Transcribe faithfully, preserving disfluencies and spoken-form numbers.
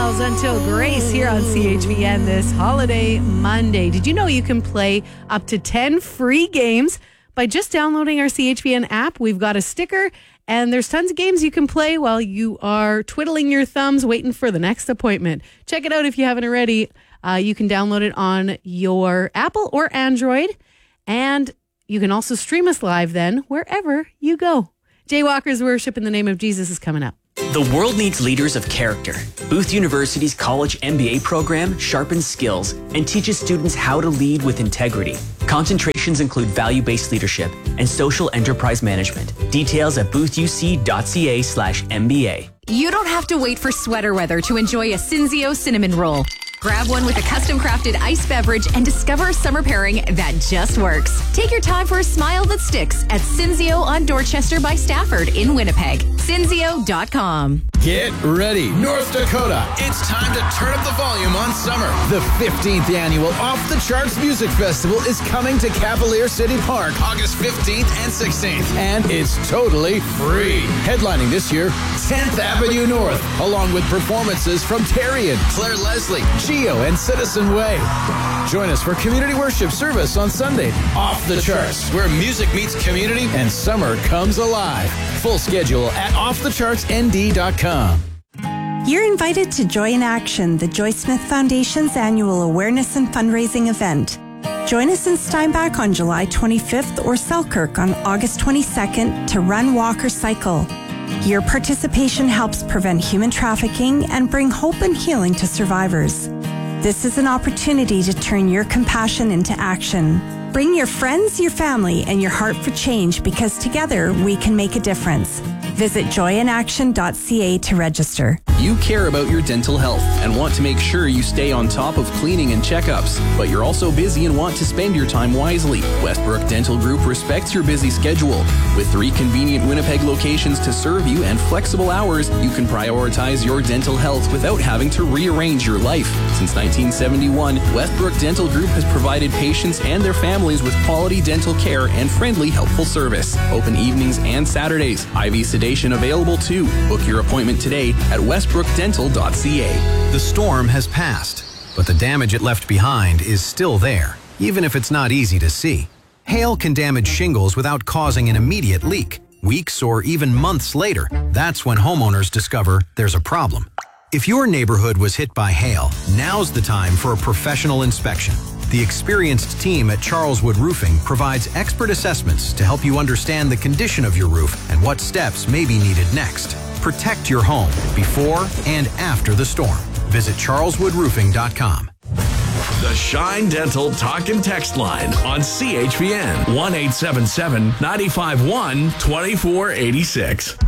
Miles until Grace here on C H V N this holiday Monday. Did you know you can play up to ten free games by just downloading our C H V N app? We've got a sticker and there's tons of games you can play while you are twiddling your thumbs waiting for the next appointment. Check it out if you haven't already. Uh, you can download it on your Apple or Android, and you can also stream us live then wherever you go. Jaywalkers Worship in the Name of Jesus is coming up. The world needs leaders of character. Booth University's college M B A program sharpens skills and teaches students how to lead with integrity. Concentrations include value-based leadership and social enterprise management. Details at boothuc.ca slash MBA. You don't have to wait for sweater weather to enjoy a Cinzio cinnamon roll. Grab one with a custom-crafted iced beverage and discover a summer pairing that just works. Take your time for a smile that sticks at Cinzio on Dorchester by Stafford in Winnipeg. Cinzio dot com. Get ready, North Dakota. It's time to turn up the volume on summer. The fifteenth annual Off the Charts Music Festival is coming to Cavalier City Park August fifteenth and sixteenth. And it's totally free. Headlining this year, tenth Avenue North, along with performances from Tarian, Claire Leslie, Geo, and Citizen Way. Join us for community worship service on Sunday. Off the Charts, where music meets community and summer comes alive. Full schedule at off the charts n d dot com. You're invited to Joy in Action, the Joy Smith Foundation's annual awareness and fundraising event. Join us in Steinbach on July twenty-fifth or Selkirk on August twenty-second to run, walk, or cycle. Your participation helps prevent human trafficking and bring hope and healing to survivors. This is an opportunity to turn your compassion into action. Bring your friends, your family, and your heart for change, because together we can make a difference. Visit joy in action dot c a to register. You care about your dental health and want to make sure you stay on top of cleaning and checkups, but you're also busy and want to spend your time wisely. Westbrook Dental Group respects your busy schedule. With three convenient Winnipeg locations to serve you and flexible hours, you can prioritize your dental health without having to rearrange your life. Since nineteen seventy-one, Westbrook Dental Group has provided patients and their families with quality dental care and friendly, helpful service. Open evenings and Saturdays. I V sedation available too. Book your appointment today at westbrook dental dot c a. The storm has passed, but the damage it left behind is still there, even if it's not easy to see. Hail can damage shingles without causing an immediate leak. Weeks or even months later, that's when homeowners discover there's a problem. If your neighborhood was hit by hail, now's the time for a professional inspection. The experienced team at Charleswood Roofing provides expert assessments to help you understand the condition of your roof and what steps may be needed next. Protect your home before and after the storm. Visit charleswood roofing dot com. The Shine Dental Talk and Text line on C H V N one eight seven seven, nine five one, two four eight six.